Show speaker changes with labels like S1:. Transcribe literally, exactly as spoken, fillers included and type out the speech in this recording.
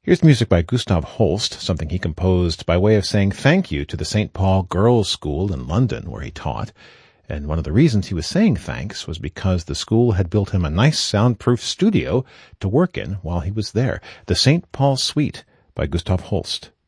S1: Here's music by Gustav Holst, something he composed by way of saying thank you to the Saint Paul Girls' School in London, where he taught. And one of the reasons he was saying thanks was because the school had built him a nice soundproof studio to work in while he was there. The Saint Paul Suite by Gustav Holst.